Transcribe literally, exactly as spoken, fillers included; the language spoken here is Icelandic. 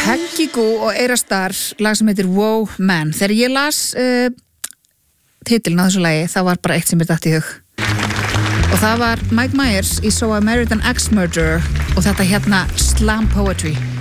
Peggy Goo og Eirastar, lag sem heitir Wow Man. Þegar ég las uh, titilin á þessu lagi, það var bara eitt sem mér datt í hug. Og það var Mike Myers í So I Married an Axe Murderer og þetta hérna Slam Poetry.